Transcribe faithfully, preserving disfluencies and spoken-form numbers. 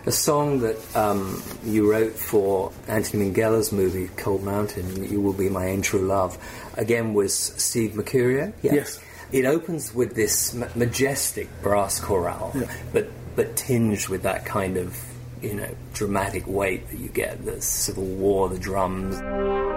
a song that um, you wrote for Anthony Minghella's movie Cold Mountain, You Will Be My Ain True Love, again was Steve Mercurio. Yeah. Yes. It opens with this ma- majestic brass chorale, yeah. but but tinged with that kind of, you know, dramatic weight that you get, the Civil War, the drums.